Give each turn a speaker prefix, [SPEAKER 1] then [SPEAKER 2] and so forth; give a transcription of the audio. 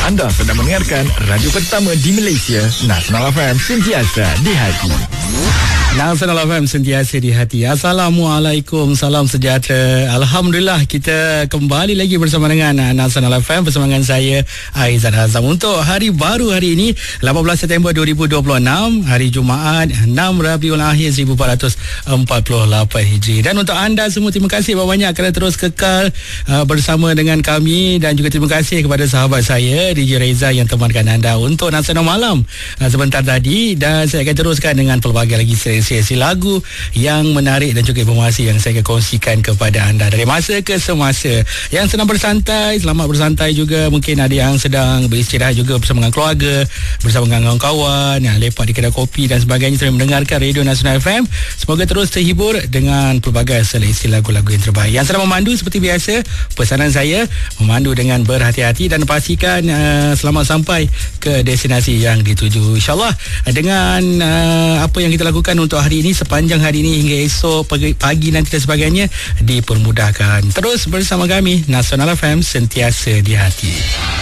[SPEAKER 1] Anda sedang mendengarkan radio pertama di Malaysia, Nasional FM, sentiasa di hati.
[SPEAKER 2] Nasional FM, sentiasa di hati. Assalamualaikum, salam sejahtera. Alhamdulillah, kita kembali lagi bersama dengan Nasional FM bersama dengan saya, Aizat Azam, untuk hari baru hari ini 18 September 2026, hari Jumaat 6 Rabiul Akhir 1448 Hijri. Dan untuk anda semua, terima kasih banyak kerana terus kekal bersama dengan kami, dan juga terima kasih kepada sahabat saya DJ Reza yang temankan anda untuk Nasional Malam sebentar tadi. Dan saya akan teruskan dengan pelbagai lagi sesi lagu yang menarik dan juga informasi yang saya akan kongsikan kepada anda dari masa ke semasa. Yang sedang bersantai, selamat bersantai juga. Mungkin ada yang sedang beristirahat juga bersama dengan keluarga, bersama dengan kawan-kawan yang lepak di kedai kopi dan sebagainya, sambil mendengarkan Radio Nasional FM. Semoga terus terhibur dengan pelbagai seleksi lagu-lagu yang terbaik. Yang sedang memandu, seperti biasa, pesanan saya memandu dengan berhati-hati dan pastikan selamat sampai ke destinasi yang dituju, InsyaAllah. Dengan apa yang kita lakukan untuk hari ini, sepanjang hari ini hingga esok pagi nanti dan sebagainya, dipermudahkan. Terus bersama kami, Nasional FM, sentiasa di hati.